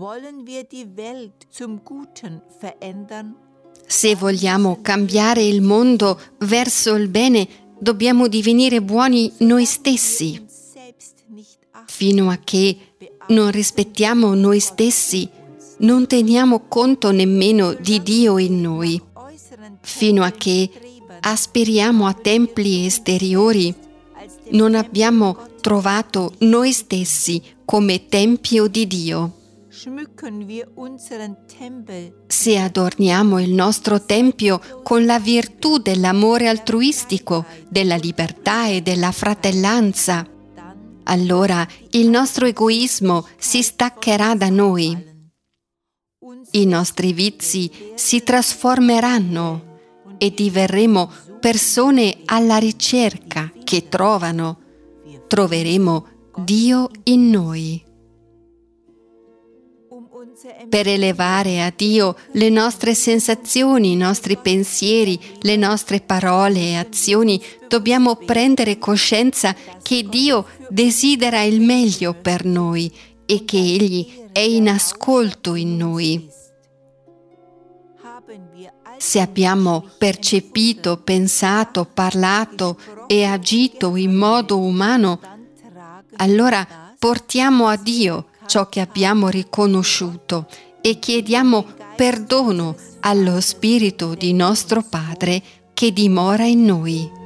Se vogliamo cambiare il mondo verso il bene, dobbiamo divenire buoni noi stessi. Fino a che non rispettiamo noi stessi, non teniamo conto nemmeno di Dio in noi. Fino a che aspiriamo a templi esteriori, non abbiamo trovato noi stessi come tempio di Dio. Se adorniamo il nostro tempio con la virtù dell'amore altruistico, della libertà e della fratellanza, allora il nostro egoismo si staccherà da noi. I nostri vizi si trasformeranno e diverremo persone alla ricerca che troveremo Dio in noi. Per elevare a Dio le nostre sensazioni, i nostri pensieri, le nostre parole e azioni, dobbiamo prendere coscienza che Dio desidera il meglio per noi e che Egli è in ascolto in noi. Se abbiamo percepito, pensato, parlato e agito in modo umano, allora portiamo a Dio ciò che abbiamo riconosciuto e chiediamo perdono allo Spirito di nostro Padre che dimora in noi.